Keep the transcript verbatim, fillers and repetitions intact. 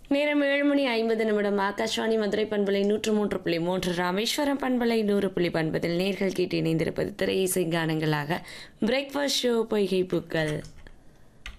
நேரம் ஏழு மணி ஐம்பது நிமிடம் ஆகாஷ்வாணி மதுரை பண்பலை நூற்று மூன்று புள்ளி மூன்று ராமேஸ்வரம் பண்பலை நூறு புள்ளி பண்பதில் நேர்கள் கேட்டு இணைந்திருப்பது திரை இசை கானங்களாக பிரேக்ஃபாஸ்ட் ஷோ பொய்கை பூக்கள்.